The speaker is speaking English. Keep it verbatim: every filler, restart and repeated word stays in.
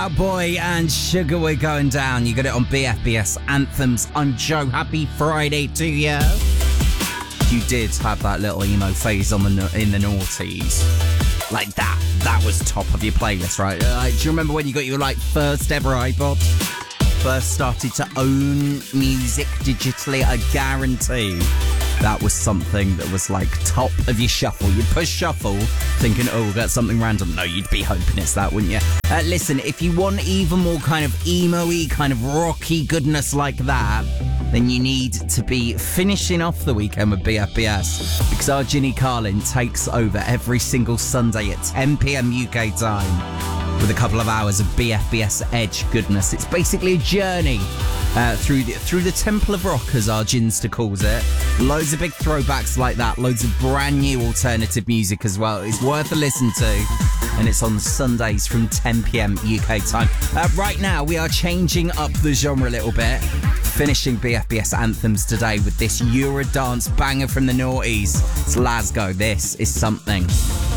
Out Boy and Sugar, we're going down. You got it on B F B S Anthems. I'm Joe. Happy Friday to you. You did have that little emo phase on the in the noughties. Like that. That was top of your playlist, right? Like, do you remember when you got your like first ever iPod? First started to own music digitally? I guarantee that was something that was like top of your shuffle. You'd push shuffle thinking, oh, we'll get something random. No, you'd be hoping it's that, wouldn't you? Uh, listen, if you want even more kind of emo-y, kind of rocky goodness like that, then you need to be finishing off the weekend with B F B S, because our Ginny Carlin takes over every single Sunday at ten p.m. U K time with a couple of hours of B F B S Edge goodness. It's basically a journey uh, through the, through the Temple of Rock, as our Ginster calls it. Loads of big throwbacks like that, loads of brand new alternative music as well. It's worth a listen to, and it's on Sundays from ten p.m. U K time. Uh, right now, we are changing up the genre a little bit, finishing B F B S Anthems today with this Eurodance banger from the noughties. It's Lasgo. This is Something.